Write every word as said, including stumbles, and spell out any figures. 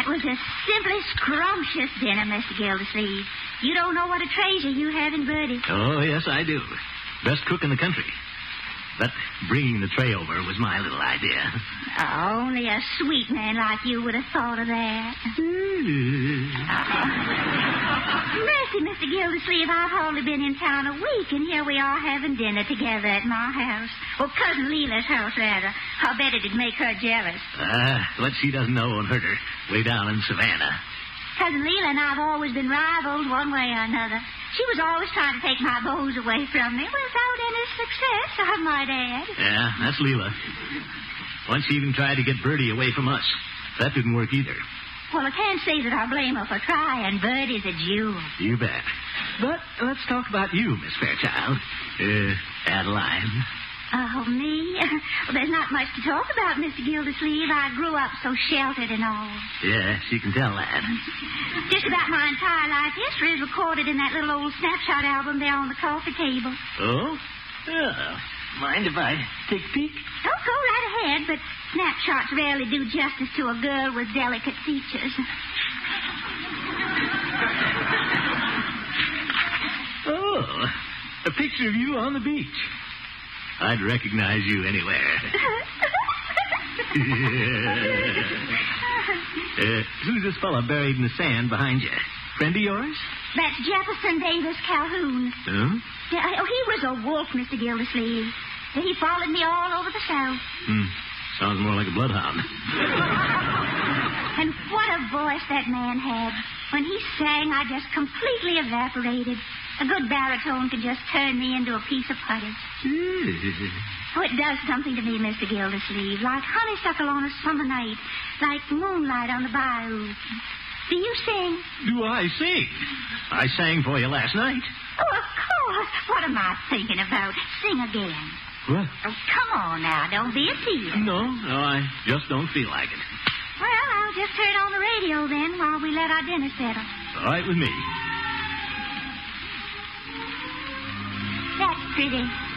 was a simply scrumptious dinner, Mister Gildersleeve. You don't know what a treasure you have in Bertie. Oh, yes, I do. Best cook in the country. But bringing the tray over was my little idea. Oh, only a sweet man like you would have thought of that. oh. Mercy, Mister Gildersleeve, I've hardly been in town a week, and here we are having dinner together at my house. Well, Cousin Leela's house, rather. I bet it'd make her jealous. Ah, uh, what she doesn't know won't hurt her. Way down in Savannah. Cousin Leela and I have always been rivals one way or another. She was always trying to take my bows away from me without any success, I might add. Yeah, that's Leela. Once she even tried to get Bertie away from us. That didn't work either. Well, I can't say that I blame her for trying. Bertie's a jewel. You bet. But let's talk about you, Miss Fairchild. Uh, Adeline. Oh, me? Well, there's not much to talk about, Mister Gildersleeve. I grew up so sheltered and all. Yes, you can tell that. Just about my entire life history is recorded in that little old snapshot album there on the coffee table. Oh? Oh. Mind if I take a peek? Oh, go right ahead, but snapshots rarely do justice to a girl with delicate features. Oh, a picture of you on the beach. I'd recognize you anywhere. uh, who's this fella buried in the sand behind you? Friend of yours? That's Jefferson Davis Calhoun. Huh? Yeah, oh, he was a wolf, Mister Gildersleeve. He followed me all over the South. Hmm. Sounds more like a bloodhound. And what a voice that man had. When he sang, I just completely evaporated. A good baritone could just turn me into a piece of putty. Oh, it does something to me, Mister Gildersleeve, like honeysuckle on a summer night, like moonlight on the bayou. Do you sing? Do I sing? I sang for you last night. Oh, of course. What am I thinking about? Sing again. What? Oh, come on now. Don't be a tease. No, no, I just don't feel like it. Well, I'll just turn on the radio then while we let our dinner settle. All right with me. That's pretty.